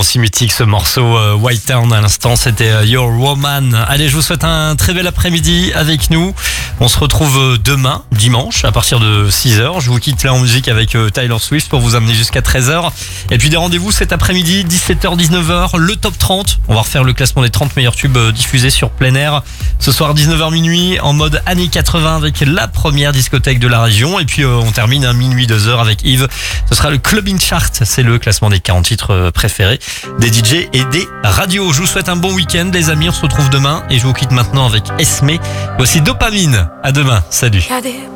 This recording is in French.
aussi mythique ce morceau White Town à l'instant, c'était Your Woman. Allez, je vous souhaite un très bel après-midi avec nous. On se retrouve demain, dimanche, à partir de 6h. Je vous quitte là en musique avec Taylor Swift pour vous amener jusqu'à 13h. Et puis des rendez-vous cet après-midi, 17h, 19h, le top 30. On va refaire le classement des 30 meilleurs tubes diffusés sur plein air. Ce soir, 19h minuit, en mode années 80 avec la première discothèque de la région. Et puis on termine à minuit 2h avec Yves. Ce sera le Clubbing Chart. C'est le classement des 40 titres préférés des DJ et des radios. Je vous souhaite un bon week-end les amis. On se retrouve demain et je vous quitte maintenant avec Esme. Voici Dopamine. À demain. Salut.